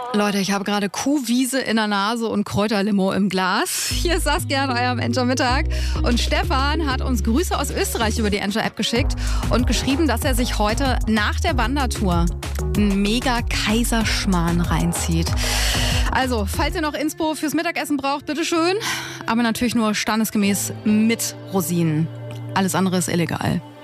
Leute, ich habe gerade Kuhwiese in der Nase und Kräuterlimo im Glas. Hier ist Saskia an eurem Enjoy-Mittag. Und Stefan hat uns Grüße aus Österreich über die Enjoy-App geschickt und geschrieben, dass er sich heute nach der Wandertour einen mega Kaiserschmarrn reinzieht. Also, falls ihr noch Inspo fürs Mittagessen braucht, bitteschön. Aber natürlich nur standesgemäß mit Rosinen. Alles andere ist illegal.